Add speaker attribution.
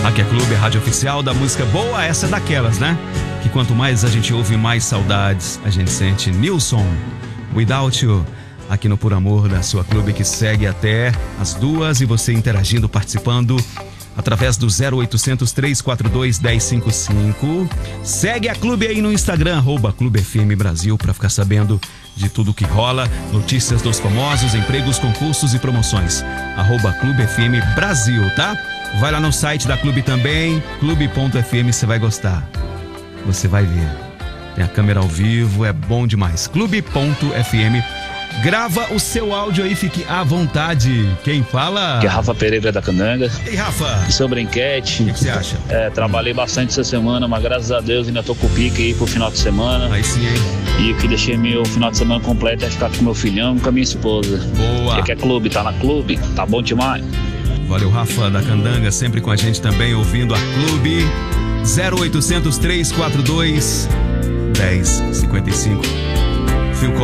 Speaker 1: Aqui é Clube, a rádio oficial da música boa. Essa é daquelas, né? Que quanto mais a gente ouve, mais saudades a gente sente. Nilson, Without You, aqui no Por Amor da sua Clube, que segue até as 2 e você interagindo, participando através do 0800 342 1055. Segue a Clube aí no Instagram, @Clube FM Brasil, para ficar sabendo de tudo que rola, notícias dos famosos, empregos, concursos e promoções. @Clube FM Brasil, tá? Vai lá no site da Clube também, clube.fm, você vai gostar. Você vai ver. Tem a câmera ao vivo, é bom demais. Clube.fm. Grava o seu áudio aí, fique à vontade. Quem fala?
Speaker 2: Que é Rafa Pereira da Candanga.
Speaker 1: Ei, Rafa.
Speaker 2: Sobre a enquete.
Speaker 1: O que você acha?
Speaker 2: Trabalhei bastante essa semana, mas graças a Deus ainda tô com o pique aí pro final de semana.
Speaker 1: Aí sim, hein?
Speaker 2: E que deixei meu final de semana completo é ficar com meu filhão e com a minha esposa.
Speaker 1: Boa.
Speaker 2: E aqui é Clube, tá na Clube, tá bom demais.
Speaker 1: Valeu, Rafa da Candanga, sempre com a gente também, ouvindo a Clube. 0800 342 1055.